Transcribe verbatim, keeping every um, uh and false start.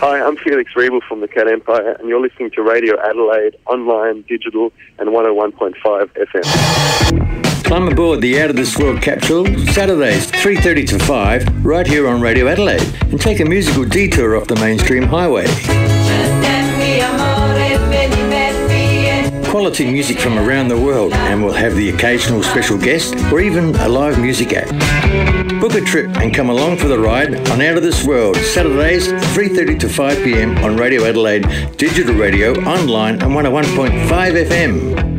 Hi, I'm Felix Riebel from the Cat Empire, and you're listening to Radio Adelaide, online, digital, and one oh one point five F M. Climb aboard the Out of This World capsule, Saturdays, three thirty to five, right here on Radio Adelaide, and take a musical detour off the mainstream highway. Quality music from around the world, and we'll have the occasional special guest or even a live music act. Book a trip and come along for the ride on Out of This World, Saturdays, three thirty to five p.m. on Radio Adelaide, digital radio, online, and one oh one point five F M.